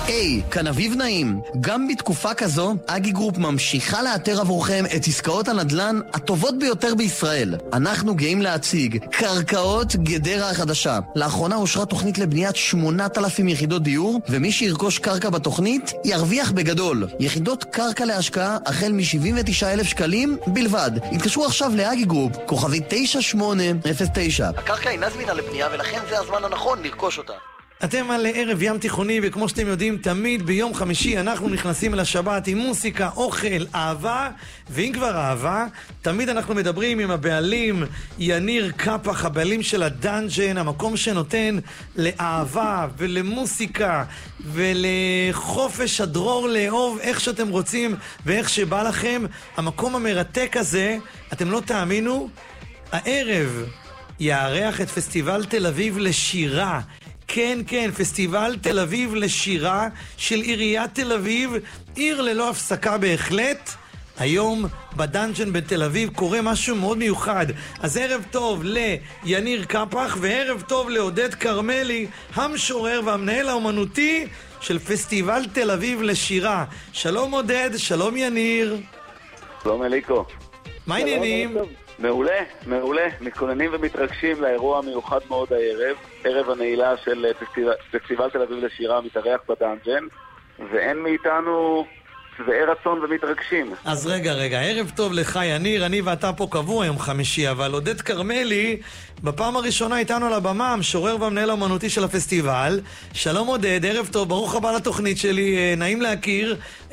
היי, כאן אביב נעים. גם בתקופה כזו, אגי גרופ ממשיכה לאתר עבורכם את עסקאות הנדל"ן הטובות ביותר בישראל. אנחנו גאים להציג קרקעות גדרה החדשה. לאחרונה אושרה תוכנית לבניית 8,000 יחידות דיור, ומי שירכוש קרקע בתוכנית ירוויח בגדול. יחידות קרקע להשקעה החל מ-79,000 שקלים בלבד. התקשרו עכשיו לאגי גרופ, כוכבי 9809. הקרקע אינה זמינה לבנייה ולכן זה הזמן הנכון לרכוש אותה. אתם על ערב ים תיכוני, וכמו שאתם יודעים, תמיד ביום חמישי אנחנו נכנסים אל השבת עם מוסיקה, אוכל, אהבה, ואם כבר אהבה, תמיד אנחנו מדברים עם הבעלים, יניר קפח, הבעלים של הדאנג'ן, המקום שנותן לאהבה ולמוסיקה ולחופש הדרור לאהוב איך שאתם רוצים ואיך שבא לכם. המקום המרתק הזה, אתם לא תאמינו, הערב יארח את פסטיבל תל אביב לשירה. כן, כן, פסטיבל תל אביב לשירה של עיריית תל אביב, עיר ללא הפסקה בהחלט. היום בדאנג'ן בתל אביב קורה משהו מאוד מיוחד. אז ערב טוב ליניר קפח וערב טוב לעודד קרמלי, המשורר והמנהל האומנותי של פסטיבל תל אביב לשירה. שלום עודד, שלום יניר. שלום אליקו. מה העניינים? מעולה, מעולה. מתכוננים ומתרגשים לאירוע מיוחד מאוד הערב, ערב הנעילה של פסטיבל תל אביב לשירה מתארח בדאנג'ן, ואין מאיתנו שבעי רצון ומתרגשים. אז רגע, ערב טוב לך יניר, אני ואתה פה קבוע יום חמישי, אבל עודד קרמלי בפעם הראשונה איתנו על הבמה, המשורר והמנהל האומנותי של הפסטיבל. שלום עודד, ערב טוב, ברוך הבא לתוכנית שלי, נעים להכיר.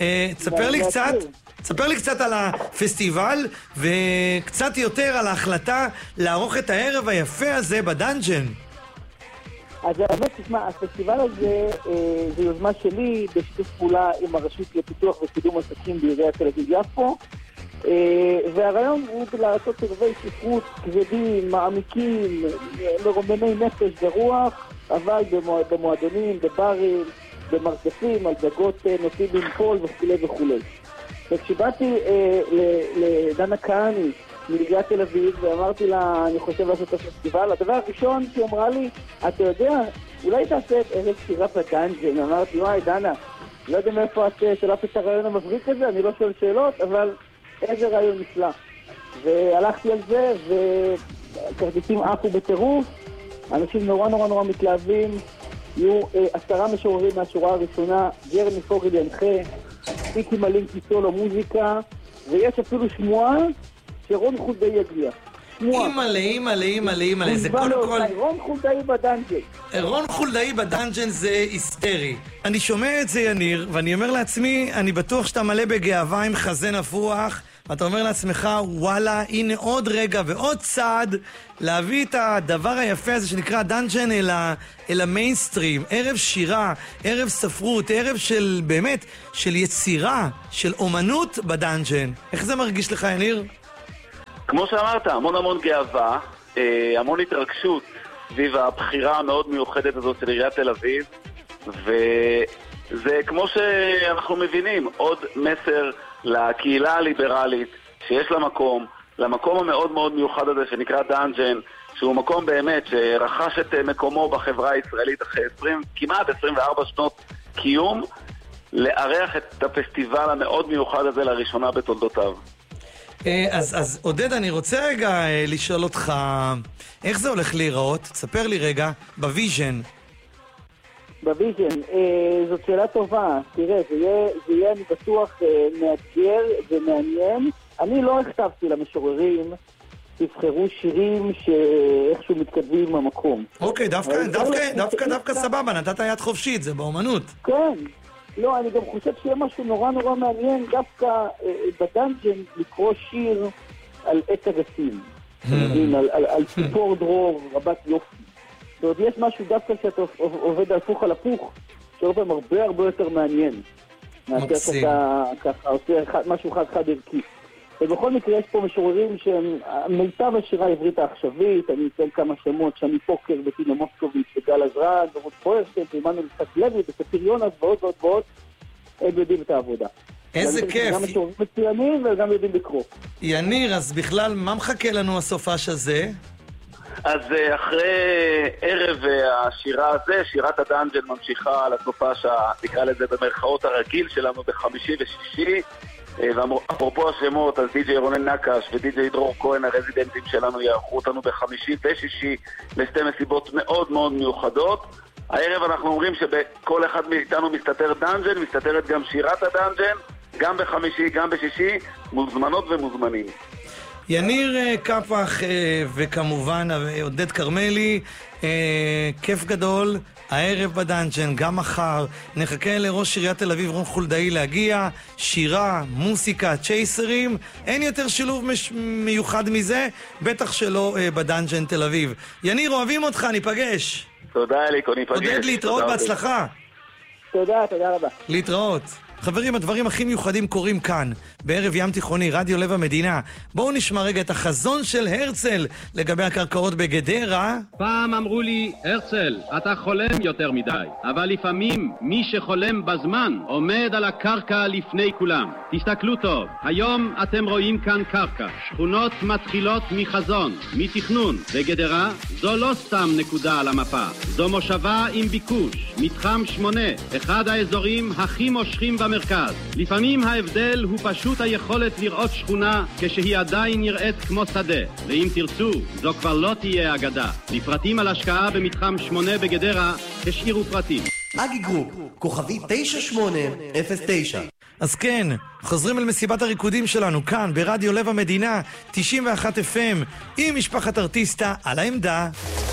תספר לי קצת על הפסטיבל וקצת יותר על ההחלטה לערוך את הערב היפה הזה בדאנג'ן. אז האמת, תשמע, הפסטיבל הזה זה יוזמה שלי בשיתוף פעולה עם הרשות לפיתוח וקידום עסקים בעיריית תל אביב יפו, והרעיון הוא לעשות ערבי ספרות כבדים, מעמיקים, מרוממי נפש ורוח, אבל במועדונים, בברים, במרתפים, על גגות נוטים לנפול וכו' וכו'. וכשבאתי לדנה כהני מעיריית תל אביב ואמרתי לה, אני חושב לעשות את הפסטיבל, הדבר הראשון שהיא אמרה לי, אתה יודע, אולי תעשה את ערב שירה בדאנג'ן. אמרתי, וואי דנה, לא יודע מאיפה את שלפת את הרעיון המבריק הזה, אני לא שואל שאלות, אבל איזה רעיון נפלא. והלכתי על זה, וכרטיסים עפו בטירוף, אנשים נורא מתלהבים, יהיו 10 משוררים מהשורה הראשונה, ג'רמי פוגל ינחה, איקי מלינקי סולו מוזיקה, ויש אפילו שמועה שרון חולדאי יגיע. אימא'לה, זה קודם כל... רון חולדאי בדאנג'ן. רון חולדאי בדאנג'ן זה היסטרי. אני שומע את זה יניר, ואני אומר לעצמי, אני בטוח שאתה מלא בגאווה עם חזה נפוח, ואתה אומר לעצמך, וואלה, הנה עוד רגע ועוד צעד להביא את הדבר היפה הזה שנקרא דאנג'ן אל המיינסטרים. ערב שירה, ערב ספרות, ערב של באמת, של יצירה, של אומנות בדאנג'ן. איך זה מרגיש לך יניר? כמו שאמרת, המון גאווה, המון התרגשות סביב הבחירה המאוד מיוחדת הזאת של עיריית תל אביב, וזה כמו שאנחנו מבינים, עוד מסר לקהילה הליברלית שיש למקום המאוד מאוד מיוחד הזה שנקרא דאנג'ן, שהוא מקום באמת שרכש את מקומו בחברה הישראלית אחרי כמעט 24 שנות קיום, לארח את הפסטיבל המאוד מיוחד הזה לראשונה בתולדותיו. אז עודד, אני רוצה רגע לשאול אותך, איך זה הולך להיראות? תספר לי רגע, בוויז'ן. זאת שאלה טובה. תראה, זה יהיה אני בטוח מאתגר ומעניין. אני לא הכתבתי למשוררים, תבחרו שירים שאיכשהו מתכתבים עם המקום. אוקיי, דווקא סבבה, נתת יד חופשית, זה באומנות. כן. לא, אני גם חושב שיהיה משהו נורא מעניין דווקא בדאנג'ן לקרוא שיר על עץ אגסים. על ציפור דרור, רבת יופי. זאת אומרת, יש משהו דווקא שאתה עובד הפוך על הפוך, שהרבה הרבה יותר מעניין. מאשר שאתה ככה עושה משהו חד ערכי. ובכל מקרה יש פה משוררים שהם מיטב השירה העברית העכשווית, אני אתן כמה שמות, שני פוקר וטינה מוסקוביץ' וגל עזרן, ורות פוירשטיין, ועמנואל יצחק לוי, וספיר יונס ועוד, הם יודעים את העבודה. איזה כיף. גם משוררים מצוינים וגם יודעים לקרוא. יניר, אז בכלל, מה מחכה לנו הסופש הזה? אז אחרי ערב השירה הזה, שירת הדאנג'ן ממשיכה על הסופש, נקרא לזה במרכאות הרגיל שלנו בחמישי ושישי. ואפרופו השמות, אז די.ג'יי רונן נקש ודי.ג'יי דרור כהן הרזידנטים שלנו יערכו אותנו בחמישי ושישי לשתי מסיבות מאוד מאוד מיוחדות. הערב אנחנו אומרים שבכל אחד מאיתנו מסתתר דאנג'ן, מסתתרת גם שירת הדאנג'ן, גם בחמישי, גם בשישי, מוזמנות ומוזמנים. יניר קפח וכמובן עודד קרמלי, כיף גדול, הערב בדאנג'ן, גם מחר. נחכה לראש עיריית תל אביב רון חולדאי להגיע, שירה, מוסיקה, צ'ייסרים, אין יותר שילוב מיוחד מזה, בטח שלא בדאנג'ן תל אביב. יניר, אוהבים אותך, ניפגש. תודה אליקו, ניפגש. עודד, להתראות, בהצלחה. תודה רבה. להתראות. חברים, הדברים הכי מיוחדים קורים כאן, בערב ים תיכוני, רדיו לב המדינה. בואו נשמע רגע את החזון של הרצל לגבי הקרקעות בגדרה. פעם אמרו לי, הרצל, אתה חולם יותר מדי, אבל לפעמים מי שחולם בזמן עומד על הקרקע לפני כולם. תסתכלו טוב, היום אתם רואים כאן קרקע. שכונות מתחילות מחזון, מתכנון. בגדרה זו לא סתם נקודה על המפה, זו מושבה עם ביקוש. מתחם 8, אחד האזורים הכי מושכים במרכז. לפעמים ההבדל הוא פשוט היכולת לראות שכונה כשהיא עדיין נראית כמו שדה. ואם תרצו, זו כבר לא תהיה אגדה. לפרטים על השקעה במתחם 8 בגדרה, השאירו פרטים. אגי גרופ, כוכבי 9809. אז כן, חוזרים אל מסיבת הריקודים שלנו כאן ברדיו לב המדינה 91 FM עם משפחת ארטיסטה על העמדה.